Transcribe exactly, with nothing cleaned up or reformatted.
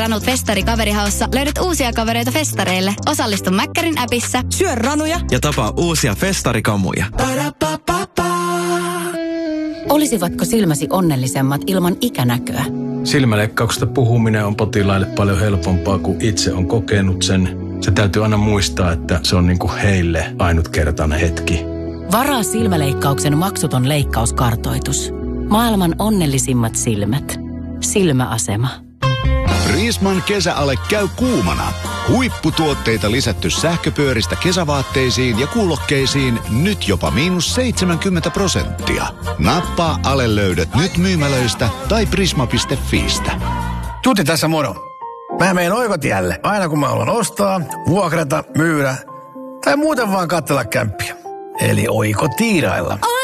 Ranut Festari kaverihaussa löydät uusia kavereita festareille. Osallistu Mäkkärin appissa. Syö ranuja ja tapaa uusia festarikamuja. Olisivatko silmäsi onnellisemmat ilman ikänäköä? Silmäleikkauksesta puhuminen on potilaille paljon helpompaa, kuin itse on kokenut sen. Se täytyy aina muistaa, että se on niinku heille ainutkertainen hetki. Varaa silmäleikkauksen maksuton leikkauskartoitus. Maailman onnellisimmat silmät. Silmäasema. Riisman kesäale käy kuumana. Huipputuotteita lisätty sähköpyöristä kesävaatteisiin ja kuulokkeisiin nyt jopa miinus seitsemänkymmentä prosenttia. Nappaa Ale löydät nyt myymälöistä tai prisma piste fiistä. Tuti tässä moro. Mä meen Oikotielle aina kun mä haluan ostaa, vuokrata, myydä tai muuten vaan katsella kämppiä. Eli Oikotiirailla.